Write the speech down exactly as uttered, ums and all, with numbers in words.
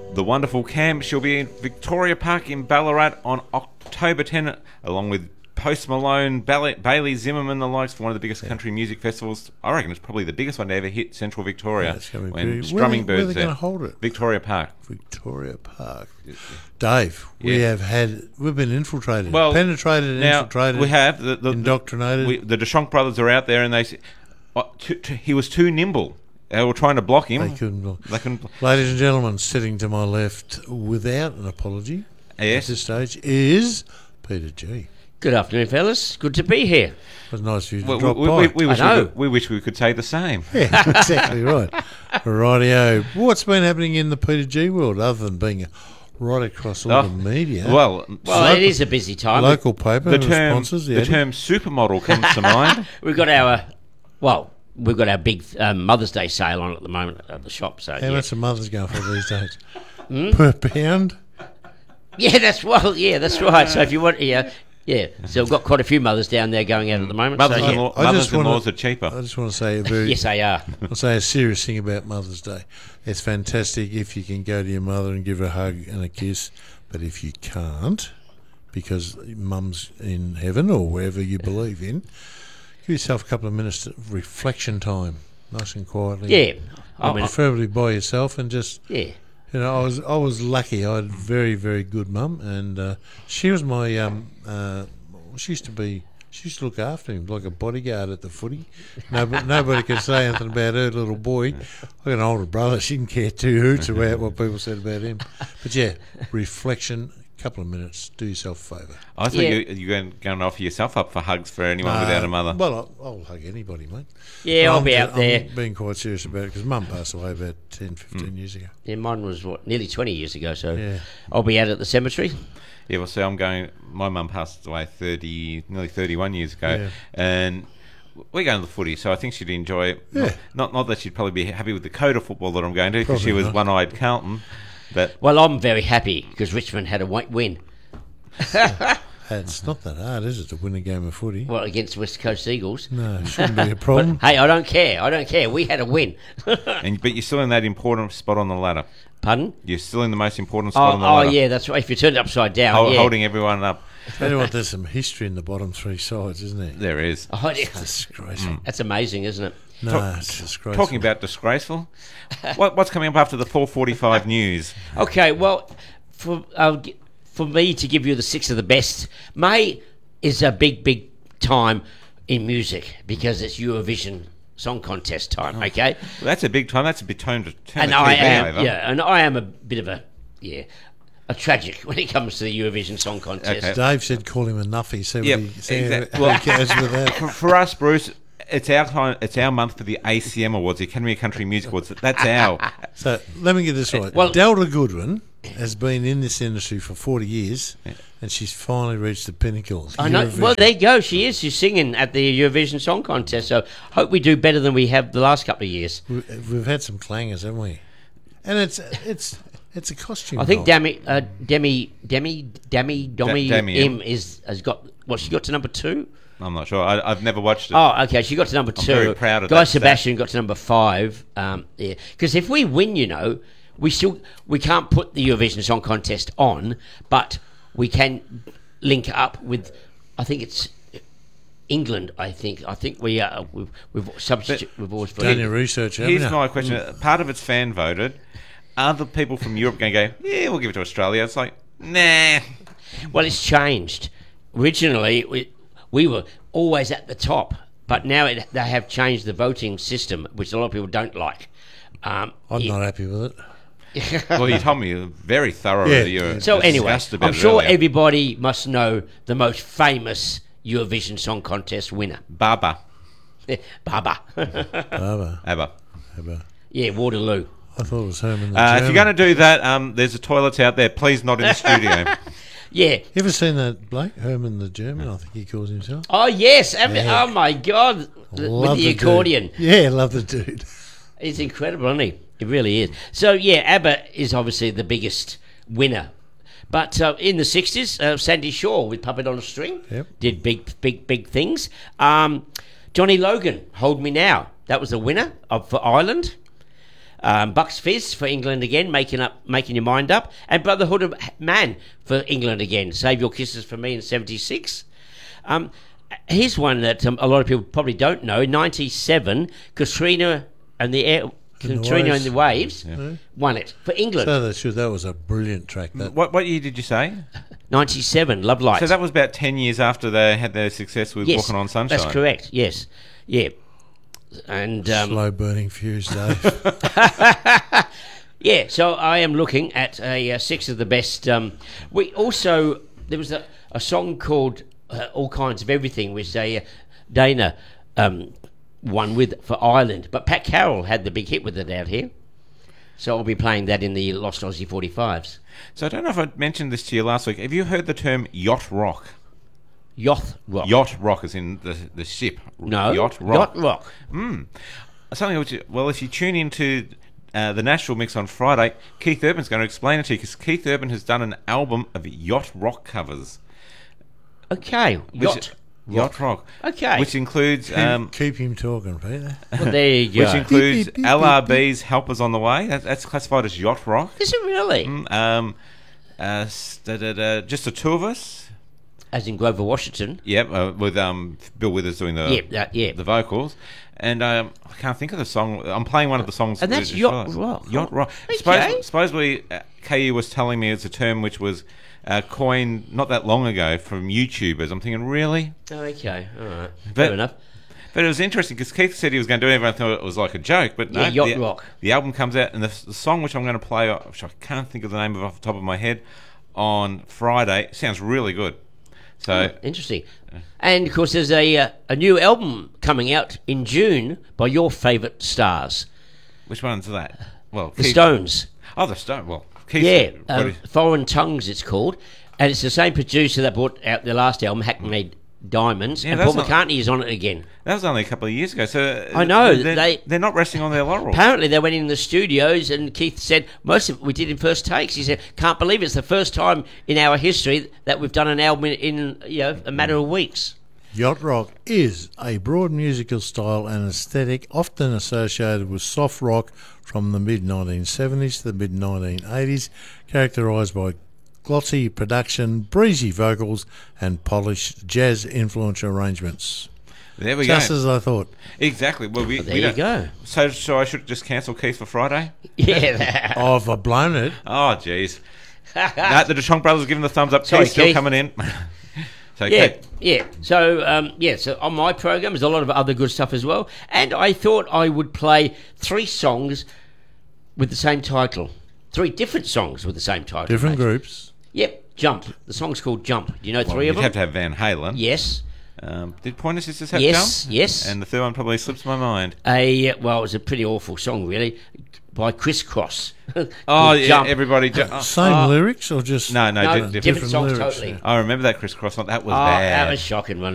the wonderful Cam. She'll be in Victoria Park in Ballarat on October tenth, along with Post Malone, Bailey, Bailey Zimmerman, the likes, for one of the biggest yeah. country music festivals. I reckon it's probably the biggest one to ever hit Central Victoria. Yeah, when Strumming where, Birds where are they going to hold it? Victoria Park. Victoria Park. Dave, yeah. we have had, we've been infiltrated, well, penetrated and now infiltrated. We have. The, the, indoctrinated. We, the Deschonk brothers are out there and they say, oh, too, too, he was too nimble. They were trying to block him. They couldn't block. They couldn't block. Ladies and gentlemen, sitting to my left without an apology yes. at this stage is Peter G. Good afternoon, fellas. Good to be here. It was nice of you to well, drop we, by. We, we, wish I know. We, could, we wish we could say the same. Yeah, exactly right. Rightio. What's been happening in the Peter G world other than being right across all oh, the media? Well, well, local, it is a busy time. Local paper, the term, sponsors, the term supermodel comes to mind. We've got our, well, we've got our big um, Mother's Day sale on at the moment at the shop. So how yeah. much are mothers going for these days? Hmm? Per pound? Yeah, that's well. Yeah, that's right. So if you want, yeah, yeah. So we've got quite a few mothers down there going out at the moment. Mothers so, in yeah. law, I mothers just in wanna- laws are cheaper. I just want to say a very, Yes, they are. I'll say a serious thing about Mother's Day. It's fantastic if you can go to your mother and give her a hug and a kiss, but if you can't, because mum's in heaven or wherever you believe in, give yourself a couple of minutes of reflection time, nice and quietly. Yeah, I mean, Preferably by yourself and just, yeah. you know, I was I was lucky. I had a very, very good mum, and uh, she was my, um, uh, she used to be, she used to look after him like a bodyguard at the footy. Nobody, nobody could say anything about her little boy. I got an older brother. She didn't care two hoots about what people said about him. But yeah, reflection, a couple of minutes, do yourself a favour. I thought Yeah. you, you're going, going to offer yourself up for hugs for anyone Uh, without a mother. Well, I'll, I'll hug anybody, mate. Yeah, But I'll I'm be ju- out there. I'm being quite serious about it because mum passed away about ten, fifteen years ago. Yeah, mine was what nearly twenty years ago. So Yeah. I'll be out at the cemetery. Yeah, well, see, I'm going. My mum passed away thirty, nearly thirty-one years ago, Yeah. and we're going to the footy. So I think she'd enjoy it. Yeah. Not, not, not that she'd probably be happy with the code of football that I'm going to, because she Probably was not. one-eyed Carlton. But Well, I'm very happy because Richmond had a wi- win. It's not that hard, is it, to win a game of footy? Well, against West Coast Eagles. No, it shouldn't be a problem. Hey, I don't care. I don't care. We had a win. and but you're still in that important spot on the ladder. Pardon? You're still in the most important spot Oh, on the oh ladder. yeah, that's right. If you turn it upside down, Hol- yeah. holding everyone up. Tell you what, there's some history in the bottom three sides, isn't there? There is. Oh, yeah. Disgraceful. That's amazing, isn't it? No, Talk- it's disgraceful. Talking about disgraceful, what, what's coming up after the four forty-five news? Okay, well, for uh, g- for me to give you the six of the best, May is a big, big time in music because it's Eurovision Song Contest time. Okay, Well, that's a big time. That's a big time to turn and the T I V am over. yeah, and I am a bit of a yeah. A tragic when it comes to the Eurovision Song Contest. Okay. Dave said call him a nuffy. See Yep, what he, see exact- how, how he goes with that. For, for us, Bruce, it's our time. It's our month for the A C M Awards, the Academy of Country Music Awards. That's our. So let me get this right. well- Delta Goodwin has been in this industry for forty years, and she's finally reached the pinnacle. I know. Eurovision. Well, there you go. She is. She's singing at the Eurovision Song Contest. So hope we do better than we have the last couple of years. We- We've had some clangers, haven't we? And it's it's it's a costume. I think doll. Demi, uh, Demi, Demi, Demi, Domi Da- Dami M M. is has got. Well, she got to number two. I'm not sure. I, I've never watched it. Oh, okay. She got to number I'm two. very proud of Guy that stat. Sebastian got to number five. Um, yeah, because if we win, you know, we still we can't put the Eurovision Song Contest on, but we can link up with. I think it's England. I think. I think we uh, we've we've substitute. We've always put Done in. your research, haven't Here's you? my question. Part of it's fan voted. Are the people from Europe going to go, yeah, we'll give it to Australia? It's like, nah. Well, it's changed. Originally, we, we were always at the top, but now it, they have changed the voting system, which a lot of people don't like. Um, I'm yeah. not happy with it. Well, you told me very thorough. Yeah. You were So anyway, discussed about I'm it sure earlier. everybody must know the most famous Eurovision Song Contest winner, Baba. Baba. Baba, Abba. Baba. Yeah, Waterloo. I thought it was Herman the Uh, if German. you're going to do that, um, there's a toilets out there. Please not in the studio. Yeah. You ever seen that bloke, Herman the German? I think he calls himself. Oh yes. I mean, Yeah. Oh my God. The- Love With the dude. accordion. Yeah, love the dude. It's incredible, isn't he? It really is. So, yeah, ABBA is obviously the biggest winner. But uh, in the sixties, uh, Sandy Shaw with Puppet on a String Yep. did big, big, big things. Um, Johnny Logan, Hold Me Now. That was the winner of, for Ireland. Um, Bucks Fizz for England again, making up, making your mind up, and Brotherhood of Man for England again. Save Your Kisses for Me in seventy-six. Um, here's one that um, a lot of people probably don't know. ninety-seven, Katrina and the Air, And the Katrina Waves. and the Waves Yeah. won it for England. So that, should, that was a brilliant track. That What what year did you say? ninety-seven, Love Light. So that was about ten years after they had their success with yes, Walking on Sunshine. that's correct. Yes, yeah, and um, slow burning fuse, Dave. yeah. So I am looking at a uh, six of the best. Um, we also there was a, a song called uh, "All Kinds of Everything," which a uh, Dana um, won with for Ireland, but Pat Carroll had the big hit with it out here. So I'll be playing that in the Lost Aussie forty-fives. So I don't know if I mentioned this to you last week. Have you heard the term yacht rock? Yacht rock. Yacht rock is in the the ship. No. Yacht rock. Yacht rock. Mm. Something which, well, if you tune into uh, the Nashville Mix on Friday, Keith Urban's going to explain it to you because Keith Urban has done an album of yacht rock covers. Okay. Which- Yacht. Yacht rock. Okay. Which includes um, Keep him talking, Peter. Well, there you which go. includes Beep, beep, beep, L R B's Helpers on the Way. That, that's classified as yacht rock. Is it really? Mm, Um, uh, s- da, da, da, just the two of us. As in Grover Washington. Yep, uh, with um, Bill Withers doing the Yeah, that- yeah. the vocals, and um, I can't think of the song. I'm playing one of the songs, And that's with- yacht rock. Yacht rock. Okay. Suppose, supposedly, uh, K U was telling me it's a term which was uh, coined not that long ago from YouTubers. I'm thinking, really? Oh, okay. All right. But- Fair enough. But it was interesting because Keith said he was going to do it. Everyone thought it was like a joke, but no. Yeah, yacht the, rock. The album comes out, and the, the song which I'm going to play, which I can't think of the name of off the top of my head, on Friday, sounds really good. So. Interesting. And of course, there's a uh, a new album coming out in June by your favourite stars, Which one's that? Well, the Keith- Stones. Oh, the Stone. Well, Keith, Yeah, what um, is- Foreign Tongues it's called, and it's the same producer that brought out the last album, Hackney Diamonds, Yeah, and Paul that's not- McCartney is on it again. that was only a couple of years ago. So I know, they're, they- they're not resting on their laurels. Apparently, they went in the studios, and Keith said most of it we did in first takes. He said, "Can't believe it's the first time in our history that we've done an album in, in you know a matter of weeks." Yacht rock is a broad musical style and aesthetic often associated with soft rock from the mid nineteen seventies to the mid nineteen eighties, characterised by glossy production, breezy vocals, and polished jazz-influenced arrangements. There we Just go. as I thought. Exactly. Well, we, Well, there we you don't- go. So, so I should just cancel Keith for Friday? Yeah. Oh, if I've blown it. Oh, jeez. no, the DeShong brothers are giving the thumbs up. Sorry, Keith's still Keith. coming in. so, Yeah, Keith, yeah. So, um, yeah, so on my program, there's a lot of other good stuff as well. And I thought I would play three songs with the same title. Three different songs with the same title. Different mate. groups. Yep, Jump. The song's called Jump. Do you know well, three you'd of them? have to have Van Halen. Yes. Um, did Pointer Sisters have Yes, Jump? yes. And the third one probably slips my mind. A, well, it was a pretty awful song, really, by Criss Cross. Oh, Called yeah, Jump. everybody. Ju- oh, Same uh, lyrics or just no, no, No, di- different, different. songs lyrics, totally. yeah. I remember that Chris Cross one. That was Oh, bad. that was shocking, wasn't